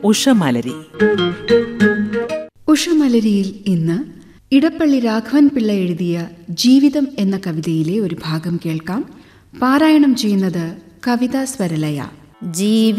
ഉഷമലരി. ഉഷമലരിയിൽ ഇന്ന് ഇടപ്പള്ളി രാഘവൻ പിള്ള എഴുതിയ ജീവിതം എന്ന കവിതയിലെ ഒരു ഭാഗം കേൾക്കാം. പാരായണം ചെയ്യുന്നത് കവിതാ സ്വരലയ.